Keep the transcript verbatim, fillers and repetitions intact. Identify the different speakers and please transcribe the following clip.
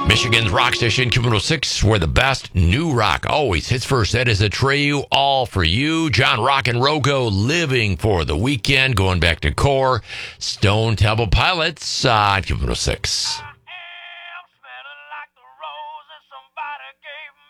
Speaker 1: Michigan's rock station, Q one oh six, where the best new rock always hits first. That is Atreyu, All For You. John Rock and Rogo, Living for the Weekend, going back to core. Stone Temple Pilots on Q one oh six.
Speaker 2: I am smelling like the roses somebody gave me.